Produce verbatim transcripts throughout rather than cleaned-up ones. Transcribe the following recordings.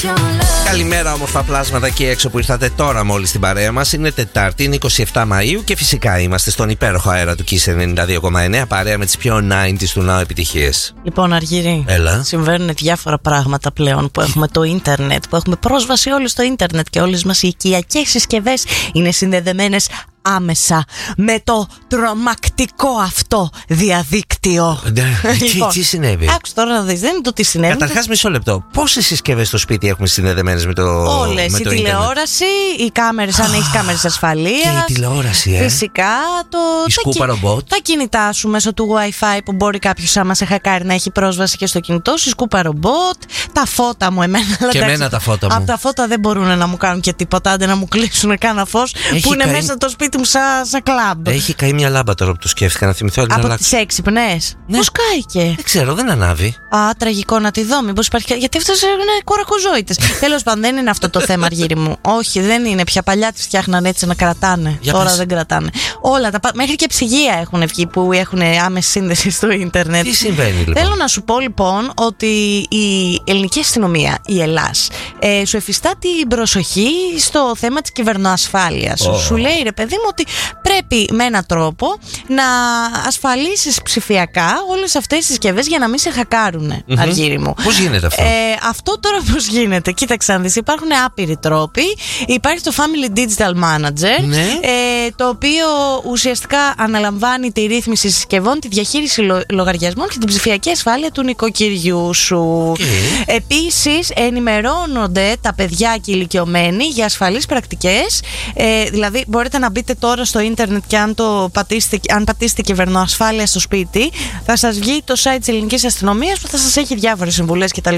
Καλημέρα, όμορφα πλάσματα εκεί έξω που ήρθατε τώρα μόλις στην παρέα μας. Είναι Τετάρτη, είναι είκοσι επτά Μαΐου και φυσικά είμαστε στον υπέροχο αέρα του Kiss ενενήντα δύο κόμμα εννέα, παρέα με τις πιο ενενήντα του Now επιτυχίες. Λοιπόν, Αργύρη, Έλα. συμβαίνουν διάφορα πράγματα πλέον που έχουμε το ίντερνετ, που έχουμε πρόσβαση όλοι στο ίντερνετ και όλες μας οι οικιακές συσκευές είναι συνδεδεμένες άμεσα με το τρομακτικό αυτό διαδίκτυο. Λοιπόν, τι, τι συνέβη? Άκουσα τώρα να δεις, δεν είναι το τι συνέβη. Καταρχάς, μισό λεπτό. Πόσες συσκευές στο σπίτι έχουμε συνδεδεμένες με το Όλες. με Η το τηλεόραση, οι κάμερες, αν έχεις κάμερες ασφαλείας. Και η τηλεόραση, ε. Φυσικά. Το, η σκούπα ρομπότ. Τα κινητά σου μέσω του Wi-Fi που μπορεί κάποιος, άμα σε χακάρει, να έχει πρόσβαση και στο κινητό σου. Η σκούπα ρομπότ. Τα φώτα μου, εμένα. Και εμένα τα φώτα μου. Από τα φώτα δεν μπορούν να μου κάνουν και τίποτα, άντε να μου κλείσουν κάνα φως που είναι καεί... μέσα στο σπίτι μου σαν σα κλαμπ. Έχει καεί μια λάμπα τώρα που το σκέφτηκα να θυμηθώ. Από να τις έξυπνες. Ναι. Πώς κάηκε? Δεν ξέρω, δεν ανάβει. Α, τραγικό, να τη δω. Μήπως υπάρχει. Γιατί αυτές είναι κορακοζώητες. Τέλος πάντων, δεν είναι αυτό το θέμα, Αργύρη μου. Όχι, δεν είναι πια. Παλιά τις φτιάχναν έτσι να κρατάνε. Για τώρα πες. δεν κρατάνε. Όλα τα. Μέχρι και ψυγεία έχουν βγει που έχουν άμεση σύνδεση στο ίντερνετ. Τι συμβαίνει, λοιπόν? Θέλω να σου πω λοιπόν ότι η ελληνική αστυνομία, η Ελλάς, ε, σου εφιστά την προσοχή στο θέμα της κυβερνοασφάλειας. Oh. Σου λέει, ρε παιδί μου, ότι πρέπει με έναν τρόπο να ασφαλίσεις ψηφιακά όλες αυτές τις συσκευές για να μην σε χακάρουνε, mm-hmm. Αργύρη μου. Πώς γίνεται αυτό? Ε, αυτό τώρα πώς γίνεται? Κοίταξε να δεις, υπάρχουν άπειροι τρόποι. Υπάρχει το Family Digital Manager, ναι. ε, το οποίο ουσιαστικά αναλαμβάνει τη ρύθμιση συσκευών, τη διαχείριση λο, λογαριασμών και την ψηφιακή ασφάλεια του νοικοκυριού σου. Okay. Επίσης ενημερώνονται τα παιδιά και οι ηλικιωμένοι για ασφαλείς πρακτικές, ε, δηλαδή μπορείτε να μπείτε τώρα στο ίντερνετ και αν, το πατήσετε, αν πατήσετε κυβερνοασφάλεια στο σπίτι, θα σας βγει το site της ελληνικής αστυνομίας που θα σας έχει διάφορες συμβουλές κτλ.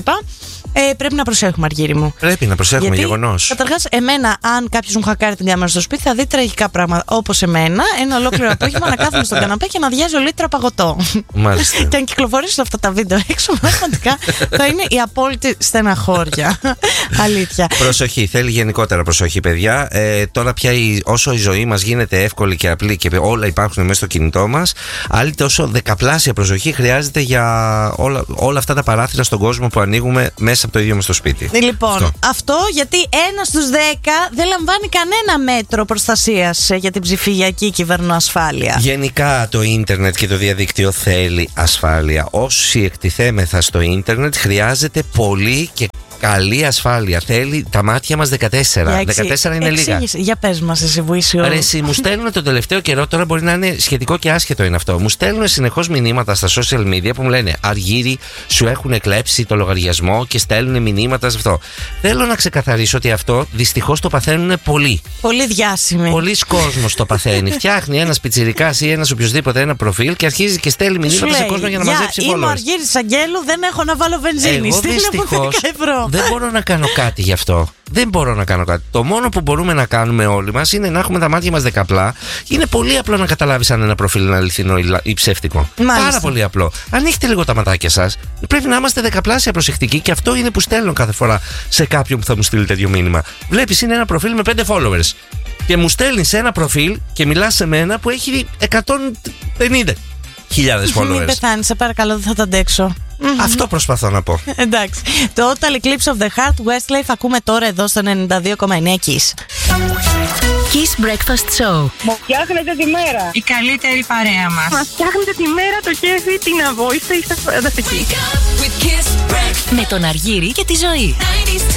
Ε, πρέπει να προσέχουμε, Αργύρη μου. Πρέπει να προσέχουμε, γεγονός. Καταρχάς, εμένα, αν κάποιος μου χακάρει την κάμερα στο σπίτι, θα δει τραγικά πράγματα. Όπως εμένα, ένα ολόκληρο απόγευμα να κάθομαι στον καναπέ και να διάζω λίτρα παγωτό. Μάλιστα. Και αν κυκλοφορήσουν αυτά τα βίντεο έξω, πραγματικά θα είναι η απόλυτη στεναχώρια. Αλήθεια. Προσοχή, θέλει γενικότερα προσοχή, παιδιά. Ε, τώρα πια η, όσο η ζωή μας γίνεται εύκολη και απλή και όλα υπάρχουν μέσα στο κινητό μας, άλλη τόσο δεκαπλάσια προσοχή χρειάζεται για όλα, όλα αυτά τα παράθυρα στον κόσμο που ανοίγουμε μέσα από το ίδιο μας το σπίτι. Λοιπόν, αυτό, αυτό γιατί ένα στους δέκα δεν λαμβάνει κανένα μέτρο προστασίας για την ψηφιακή κυβερνοασφάλεια. Γενικά το ίντερνετ και το διαδίκτυο θέλει ασφάλεια. Όσοι εκτιθέμεθα στο ίντερνετ χρειάζεται πολύ και καλή ασφάλεια. Θέλει τα μάτια μας δεκατέσσερα. Για εξι... δεκατέσσερα είναι εξήγησε. λίγα. Για πες μας εσύ, βοήσιο. Ρε, εσύ, μου στέλνουν τον τελευταίο καιρό, τώρα μπορεί να είναι σχετικό και άσχετο είναι αυτό. Μου στέλνουν συνεχώς μηνύματα στα social media που μου λένε Αργύρη, σου έχουν κλέψει το λογαριασμό και στέλνουν μηνύματα σε αυτό. Θέλω να ξεκαθαρίσω ότι αυτό δυστυχώς το παθαίνουν πολλοί. Πολύ διάσημοι. Πολλοί κόσμος το παθαίνει. Φτιάχνει ένας πιτσιρικάς ή ένας οποιοδήποτε ένα προφίλ και αρχίζει και στέλνει μηνύματα σε κόσμο για να μαζέψει followers. Είμαι ο Αργύρης Αγγέλου, δεν έχω να βάλω βενζίνη. Εγώ δυστυχώς δεν μπορώ να κάνω κάτι γι' αυτό. Δεν μπορώ να κάνω κάτι. Το μόνο που μπορούμε να κάνουμε όλοι μας είναι να έχουμε τα μάτια μας δεκαπλά. Είναι πολύ απλό να καταλάβεις αν ένα προφίλ είναι αληθινό ή ψεύτικο. Μάλιστα. Πάρα πολύ απλό. Ανοίχτε λίγο τα ματάκια σας. Πρέπει να είμαστε δεκαπλάσια προσεκτικοί και αυτό είναι που στέλνω κάθε φορά σε κάποιον που θα μου στείλει τέτοιο μήνυμα. Βλέπεις, είναι ένα προφίλ με πέντε followers. Και μου στέλνει ένα προφίλ και μιλάς σε μένα που έχει εκατόν πενήντα χιλιάδες followers. Μην πεθάνεις, σε παρακαλώ, δεν θα τα αντέξω. Αυτό προσπαθώ να πω. Εντάξει. Το Total Eclipse of the Heart, Westlife, ακούμε τώρα εδώ στο ενενήντα δύο κόμμα εννέα Kiss. Kiss Breakfast Show. Μου φτιάχνετε τη μέρα. Η καλύτερη παρέα μας. Μας φτιάχνετε τη μέρα, το κέφι, την αβόηστα, είστε φανταστικοί. Με τον Αργύρη και τη Ζωή.